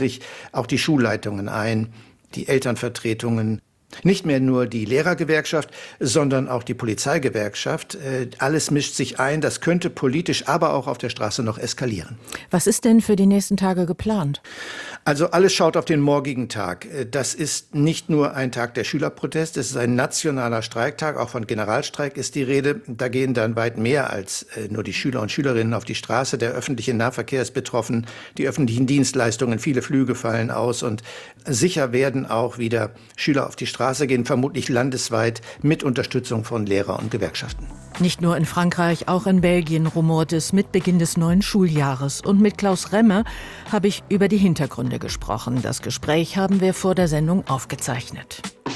sich auch die Schulleitungen ein, die Elternvertretungen. Nicht mehr nur die Lehrergewerkschaft, sondern auch die Polizeigewerkschaft. Alles mischt sich ein. Das könnte politisch, aber auch auf der Straße noch eskalieren. Was ist denn für die nächsten Tage geplant? Also alles schaut auf den morgigen Tag. Das ist nicht nur ein Tag der Schülerprotest, es ist ein nationaler Streiktag. Auch von Generalstreik ist die Rede. Da gehen dann weit mehr als nur die Schüler und Schülerinnen auf die Straße. Der öffentliche Nahverkehr ist betroffen, die öffentlichen Dienstleistungen, viele Flüge fallen aus. Und sicher werden auch wieder Schüler auf die Straße gehen, vermutlich landesweit mit Unterstützung von Lehrer und Gewerkschaften. Nicht nur in Frankreich, auch in Belgien rumort es mit Beginn des neuen Schuljahres. Und mit Klaus Remme habe ich über die Hintergründe gesprochen. Das Gespräch haben wir vor der Sendung aufgezeichnet.